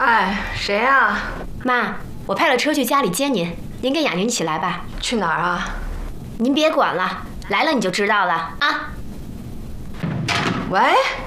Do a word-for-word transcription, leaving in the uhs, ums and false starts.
哎，谁呀？ 妈，我派了车去家里接您，您跟雅宁一起来吧。 去哪儿啊？ 您别管了，来了你就知道了啊。 喂。